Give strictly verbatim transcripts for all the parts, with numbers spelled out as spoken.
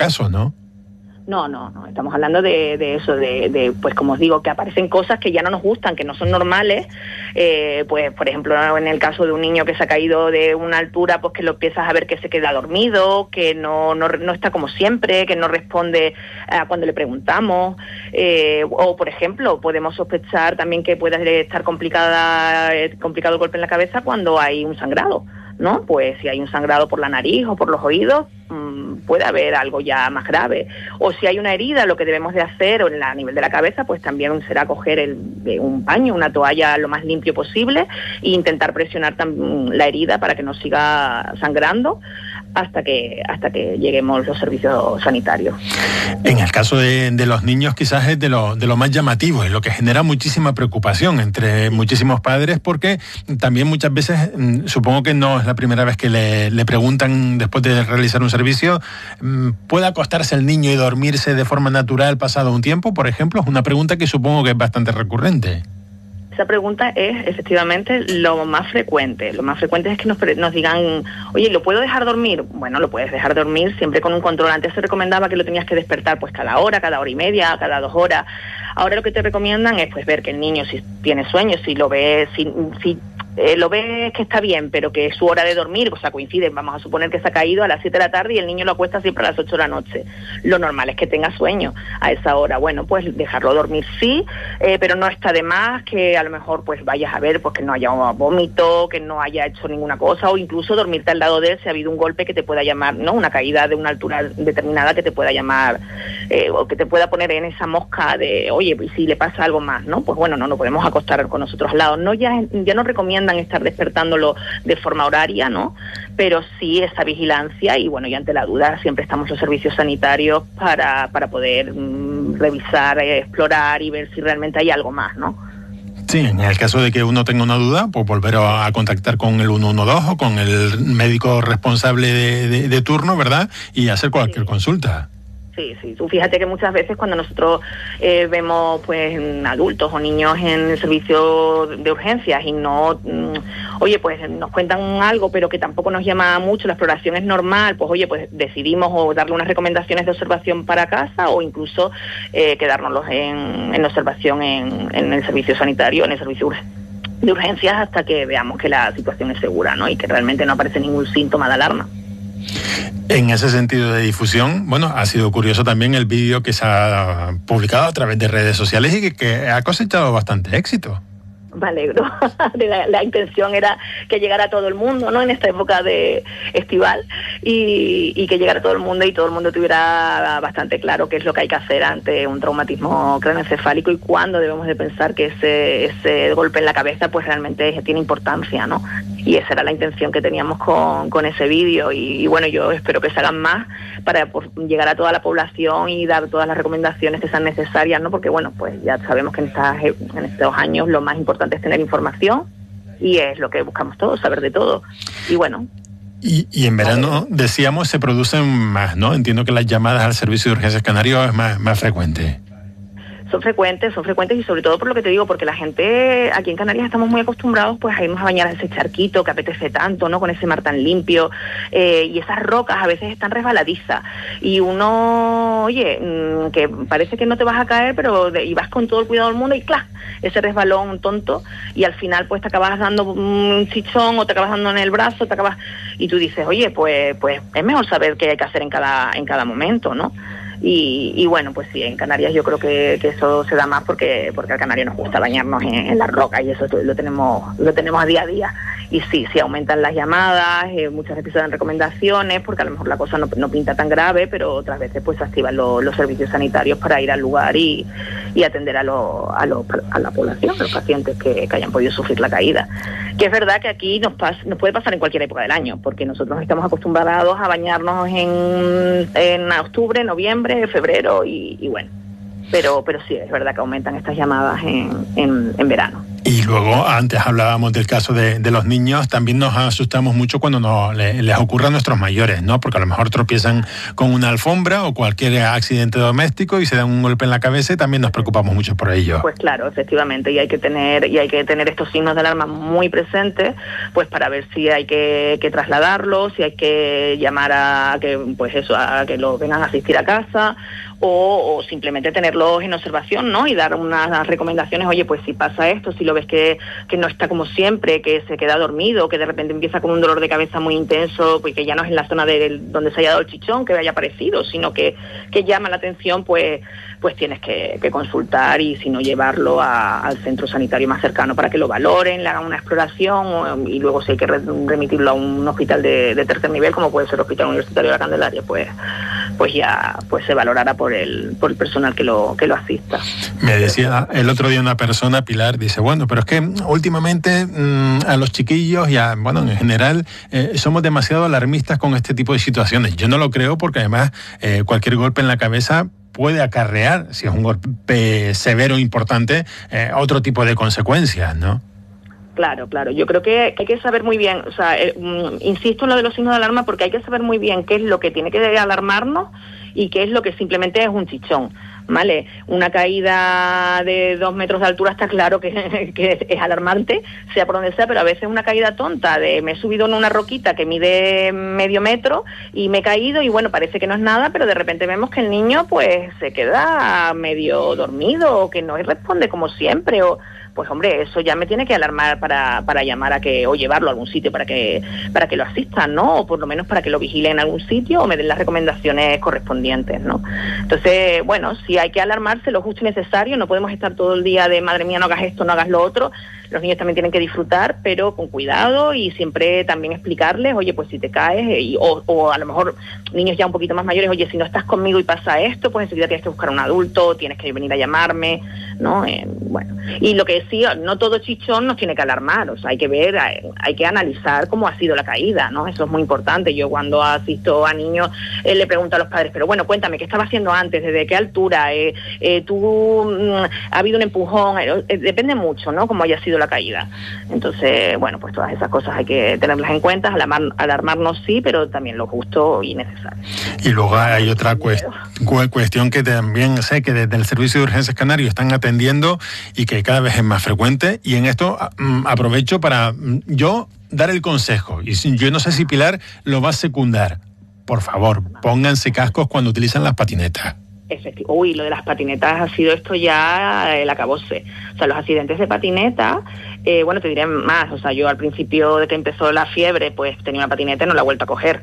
caso, ¿no? No, no, no, estamos hablando de, de eso, de, de, pues como os digo, que aparecen cosas que ya no nos gustan, que no son normales, eh, pues por ejemplo en el caso de un niño que se ha caído de una altura, pues que lo empiezas a ver que se queda dormido, que no, no, no está como siempre, que no responde a cuando le preguntamos, eh, o por ejemplo podemos sospechar también que puede estar complicada, eh, complicado el golpe en la cabeza cuando hay un sangrado, ¿no? Pues si hay un sangrado por la nariz o por los oídos, mmm, puede haber algo ya más grave. O si hay una herida, lo que debemos de hacer o en la, a nivel de la cabeza, pues también será coger el, un paño, una toalla lo más limpio posible e intentar presionar tam, la herida para que no siga sangrando hasta que hasta que lleguemos los servicios sanitarios. En el caso de, de los niños quizás es de lo, de lo más llamativo, es lo que genera muchísima preocupación entre muchísimos padres, porque también muchas veces, supongo que no es la primera vez que le, le preguntan después de realizar un servicio, ¿puede acostarse el niño y dormirse de forma natural pasado un tiempo? Por ejemplo, es una pregunta que supongo que es bastante recurrente. Esa pregunta es efectivamente lo más frecuente. Lo más frecuente es que nos, nos digan, oye, ¿lo puedo dejar dormir? Bueno, lo puedes dejar dormir siempre con un control. Antes se recomendaba que lo tenías que despertar pues cada hora, cada hora y media, cada dos horas. Ahora lo que te recomiendan es pues ver que el niño si tiene sueño, si lo ve, si, si eh, lo ves que está bien, pero que es su hora de dormir, o sea, coincide, vamos a suponer que se ha caído a las siete de la tarde y el niño lo acuesta siempre a las ocho de la noche. Lo normal es que tenga sueño a esa hora. Bueno, pues dejarlo dormir sí, eh, pero no está de más que a lo mejor pues vayas a ver pues que no haya vómito, que no haya hecho ninguna cosa, o incluso dormirte al lado de él si ha habido un golpe que te pueda llamar, ¿no? Una caída de una altura determinada que te pueda llamar, eh, o que te pueda poner en esa mosca de, oye, y si le pasa algo más, ¿no? Pues bueno, no nos podemos acostar con nosotros al lado. No, ya, ya nos recomiendan estar despertándolo de forma horaria, ¿no? Pero sí esa vigilancia y bueno, y ante la duda siempre estamos los servicios sanitarios para, para poder mmm, revisar, eh, explorar y ver si realmente hay algo más, ¿no? Sí, en el caso de que uno tenga una duda, pues volver a, a contactar con el uno uno dos o con el médico responsable de, de, de turno, ¿verdad? Y hacer cualquier sí. consulta. Sí, sí. Tú fíjate que muchas veces cuando nosotros eh, vemos pues adultos o niños en el servicio de urgencias y no, mm, oye, pues nos cuentan algo pero que tampoco nos llama mucho, la exploración es normal, pues oye, pues decidimos o darle unas recomendaciones de observación para casa o incluso eh, quedárnoslos en, en observación en, en el servicio sanitario, en el servicio de urgencias hasta que veamos que la situación es segura, ¿no? Y que realmente no aparece ningún síntoma de alarma. En ese sentido de difusión, bueno, ha sido curioso también el vídeo que se ha publicado a través de redes sociales y que, que ha cosechado bastante éxito. Me alegro. la, la intención era que llegara todo el mundo, ¿no? En esta época de estival y, y que llegara todo el mundo y todo el mundo tuviera bastante claro qué es lo que hay que hacer ante un traumatismo craneoencefálico y cuándo debemos de pensar que ese, ese golpe en la cabeza pues realmente tiene importancia, ¿no? Y esa era la intención que teníamos con, con ese vídeo y, y bueno, yo espero que se hagan más para pues, llegar a toda la población y dar todas las recomendaciones que sean necesarias, ¿no? Porque bueno, pues ya sabemos que en, estas, en estos años lo más importante es tener información y es lo que buscamos todos, saber de todo. Y bueno. Y, y en verano, decíamos, se producen más, ¿no? Entiendo que las llamadas al servicio de urgencias canario es más, más frecuente. Son frecuentes, son frecuentes y sobre todo por lo que te digo, porque la gente aquí en Canarias estamos muy acostumbrados pues a irnos a bañar a ese charquito que apetece tanto, ¿no? Con ese mar tan limpio eh, y esas rocas a veces están resbaladizas y uno, oye, mmm, que parece que no te vas a caer, pero de, y vas con todo el cuidado del mundo y ¡clac! Ese resbalón tonto y al final pues te acabas dando un chichón o te acabas dando en el brazo, te acabas y tú dices, oye, pues pues es mejor saber qué hay que hacer en cada en cada momento, ¿no? Y, y bueno, pues sí, en Canarias yo creo que, que eso se da más porque porque al canario nos gusta bañarnos en, en las rocas y eso lo tenemos lo tenemos a día a día. Y sí, sí aumentan las llamadas, eh, muchas veces se dan recomendaciones porque a lo mejor la cosa no, no pinta tan grave, pero otras veces pues se activan lo, los servicios sanitarios para ir al lugar y, y atender a, lo, a, lo, a la población, a los pacientes que, que hayan podido sufrir la caída. Que es verdad que aquí nos, pas, nos puede pasar en cualquier época del año, porque nosotros estamos acostumbrados a bañarnos en, en octubre, noviembre, febrero y, y bueno, pero pero sí, es verdad que aumentan estas llamadas en, en, en verano. Y Y luego, antes hablábamos del caso de, de los niños, también nos asustamos mucho cuando no, le, les ocurre a nuestros mayores, ¿no? Porque a lo mejor tropiezan con una alfombra o cualquier accidente doméstico y se dan un golpe en la cabeza y también nos preocupamos mucho por ello. Pues claro, efectivamente, y hay que tener y hay que tener estos signos de alarma muy presentes, pues para ver si hay que, que trasladarlos, si hay que llamar a que, pues eso, a que lo vengan a asistir a casa, o, o simplemente tenerlos en observación, ¿no? Y dar unas recomendaciones, oye, pues si pasa esto, si lo ves que, que no está como siempre, que se queda dormido, que de repente empieza con un dolor de cabeza muy intenso, pues que ya no es en la zona de donde se haya dado el chichón que haya aparecido, sino que, que llama la atención, pues, pues tienes que, que consultar y si no llevarlo a, al centro sanitario más cercano para que lo valoren, le hagan una exploración o, y luego si hay que remitirlo a un hospital de, de tercer nivel, como puede ser el Hospital Universitario de la Candelaria, pues, pues ya pues se valorará por el, por el personal que lo, que lo asista. Me decía el otro día una persona, Pilar, dice, bueno, pero es que últimamente mmm, a los chiquillos y a, bueno, en general eh, somos demasiado alarmistas con este tipo de situaciones. Yo no lo creo porque además eh, cualquier golpe en la cabeza puede acarrear, si es un golpe severo e importante, eh, otro tipo de consecuencias, ¿no? Claro, claro. Yo creo que hay que saber muy bien, o sea, eh, um, insisto en lo de los signos de alarma porque hay que saber muy bien qué es lo que tiene que alarmarnos y qué es lo que simplemente es un chichón, ¿vale? Una caída de dos metros de altura está claro que, que es alarmante, sea por donde sea, pero a veces una caída tonta de me he subido en una roquita que mide medio metro y me he caído y bueno, parece que no es nada, pero de repente vemos que el niño pues se queda medio dormido o que no responde como siempre o... Pues hombre, eso ya me tiene que alarmar para, para llamar a que, o llevarlo a algún sitio para que, para que lo asistan, ¿no? O por lo menos para que lo vigilen en algún sitio o me den las recomendaciones correspondientes, ¿no? Entonces, bueno, si hay que alarmarse lo justo y necesario, no podemos estar todo el día de madre mía, no hagas esto, no hagas lo otro. Los niños también tienen que disfrutar, pero con cuidado y siempre también explicarles, oye, pues si te caes, y, o, o a lo mejor niños ya un poquito más mayores, oye, si no estás conmigo y pasa esto, pues enseguida tienes que buscar a un adulto, tienes que venir a llamarme, ¿no? Eh, bueno, y lo que sí, no todo chichón nos tiene que alarmar, o sea, hay que ver, hay, hay que analizar cómo ha sido la caída, ¿no? Eso es muy importante. Yo cuando asisto a niños eh, le pregunto a los padres, pero bueno, cuéntame, ¿qué estaba haciendo antes? ¿Desde qué altura? Eh, eh, ¿Tú mm, ha habido un empujón? Eh, eh, depende mucho, ¿no? Cómo haya sido la caída. Entonces, bueno, pues todas esas cosas hay que tenerlas en cuenta, alarmar, alarmarnos sí, pero también lo justo y necesario. Y luego hay otra cuest cuestión que también sé que desde el Servicio de Urgencias Canario están atendiendo y que cada vez es más frecuente, y en esto um, aprovecho para um, yo dar el consejo, y yo no sé si Pilar lo va a secundar. Por favor, pónganse cascos cuando utilizan las patinetas. Efectivo. Uy, lo de las patinetas ha sido esto ya el acabose. O sea, los accidentes de patineta, eh, bueno, te diré más. O sea, yo al principio de que empezó la fiebre, pues tenía una patineta y no la he vuelto a coger.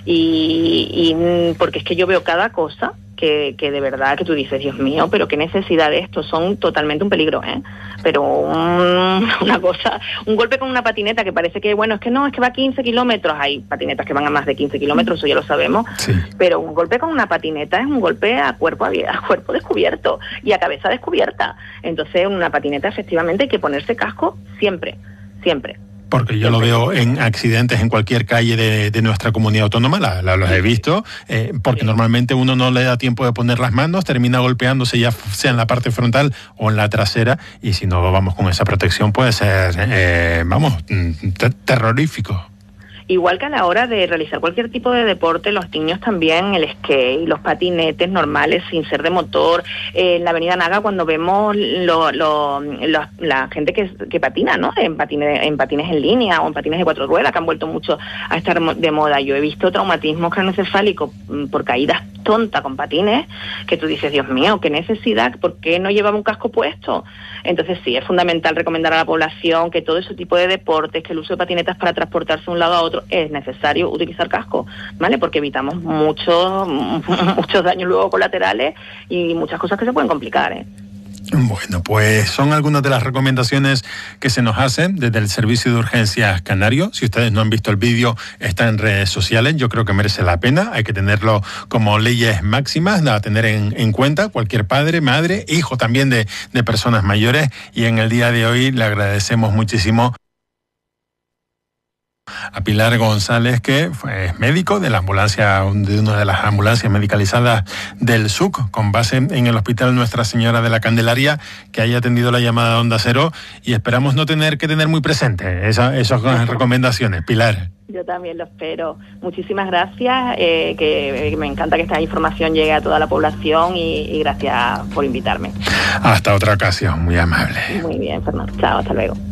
Y, y porque es que yo veo cada cosa que, que de verdad que tú dices, Dios mío, pero qué necesidad de esto, son totalmente un peligro, ¿eh? Pero un, una cosa, un golpe con una patineta que parece que, bueno, es que no, es que va a quince kilómetros, hay patinetas que van a más de quince kilómetros, eso ya lo sabemos, sí. Pero un golpe con una patineta es un golpe a cuerpo, a cuerpo descubierto y a cabeza descubierta. Entonces, en una patineta efectivamente hay que ponerse casco siempre, siempre. Porque yo lo veo en accidentes en cualquier calle de, de nuestra comunidad autónoma, la, la, los he visto, eh, porque sí. Normalmente uno no le da tiempo de poner las manos, termina golpeándose ya sea en la parte frontal o en la trasera, y si no vamos con esa protección puede ser, eh, vamos, terrorífico. Igual que a la hora de realizar cualquier tipo de deporte, los niños también, el skate, los patinetes normales sin ser de motor, eh, en la avenida Naga cuando vemos lo, lo, lo, la gente que, que patina, ¿no? En patines, en patines en línea o en patines de cuatro ruedas, que han vuelto mucho a estar de moda. Yo he visto traumatismos craneoencefálicos por caídas tontas con patines, que tú dices, Dios mío, qué necesidad, ¿por qué no llevaba un casco puesto? Entonces sí, es fundamental recomendar a la población que todo ese tipo de deportes, que el uso de patinetas para transportarse de un lado a otro, es necesario utilizar casco, ¿vale? Porque evitamos muchos muchos daños luego colaterales y muchas cosas que se pueden complicar, ¿eh? Bueno, pues son algunas de las recomendaciones que se nos hacen desde el Servicio de Urgencias Canario. Si ustedes no han visto el vídeo, está en redes sociales. Yo creo que merece la pena. Hay que tenerlo como leyes máximas, a tener en, en cuenta cualquier padre, madre, hijo también de, de personas mayores. Y en el día de hoy le agradecemos muchísimo a Pilar González, que es médico de la ambulancia, de una de las ambulancias medicalizadas del S U C, con base en el Hospital Nuestra Señora de la Candelaria, que haya atendido la llamada de Onda Cero, y esperamos no tener que tener muy presente esa, esas recomendaciones. Pilar. Yo también lo espero. Muchísimas gracias, eh, que me encanta que esta información llegue a toda la población y, y gracias por invitarme. Hasta otra ocasión, muy amable. Muy bien, Fernando. Chao, hasta luego.